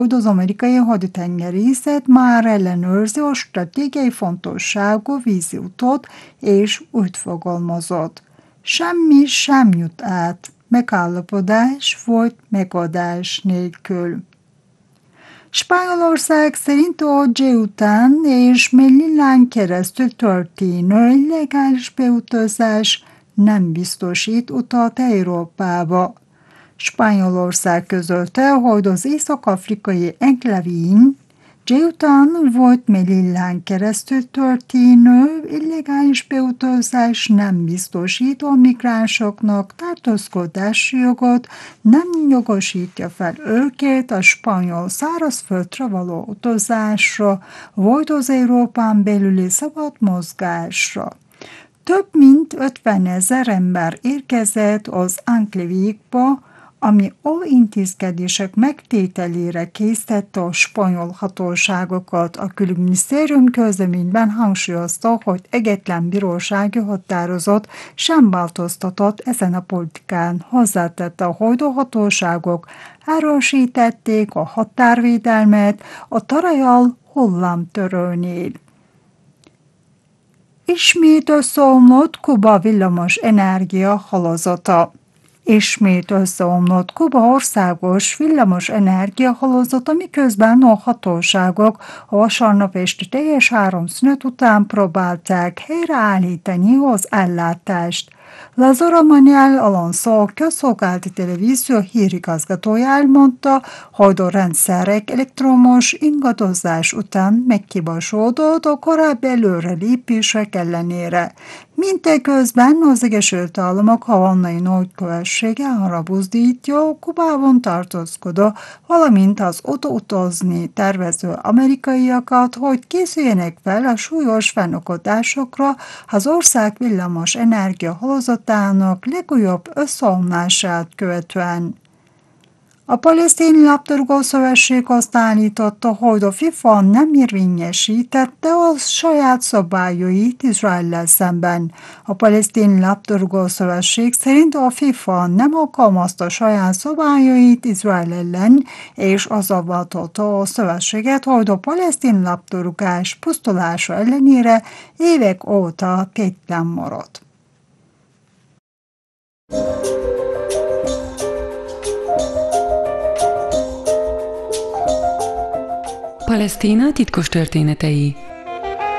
hogy az amerikai haditengerészet már ellenőrzi a stratégiai fontosságú víziutat, és úgy fogalmazott: semmi sem jut át megállapodás vagy megadás nélkül. Spanyolország szerint a Ceuta és Melillán keresztül történő illegális beutazás nem biztosít utat Európába. Spanyolország közölte, hogy az észak-afrikai enklávén Ceután vagy Melillán keresztül történő illegális beutazás nem biztosít a migránsoknak tartózkodási jogot, nem jogosítja fel őket a spanyol szárazföldre való utazásra, vagy az Európán belüli szabad mozgásra. Több mint 50 000 ember érkezett az enklávékba, ami intézkedések megtételére késztette a spanyol hatóságokat. A külügyminisztérium közleményben hangsúlyozta, hogy egyetlen bírósági határozat sem változtatott ezen a politikán. Hozzátette, hogy a hatóságok erősítették a határvédelmet a Tarajal hullámtörőnél. Ismét összeomlott Kuba villamos energia hálózata. Ismét összeomlott Kuba országos villamos energia hálózata, miközben a hatóságok a vasárnap esti teljes áramszünet után próbálták helyreállítani az ellátást. Lázaro Manuel Alonso, a közszolgálati televízió hírigazgatója elmondta, hogy a rendszerek elektromos ingadozás után megkibasódott a korábbi előrelépések ellenére. Mindeközben az Egyesült Államok havannai nagykövetsége arra buzdítja a Kubában tartózkodó, valamint az oda utazni tervező amerikaiakat, hogy készüljenek fel a súlyos fennakadásokra az ország villamos energia hálózatának legújabb összeomlását követően. A Palesztin Labdarúgó Szövetség azt állította, hogy a FIFA nem érvényesítette a saját szabályait Izraellel szemben. A Palesztin Labdarúgó Szövetség szerint a FIFA nem alkalmazta saját szabályait Izrael ellen, és azzal vádolta a szövetséget, hogy a palesztin labdarúgás pusztulása ellenére évek óta tétlen maradt. Palesztina titkos történetei.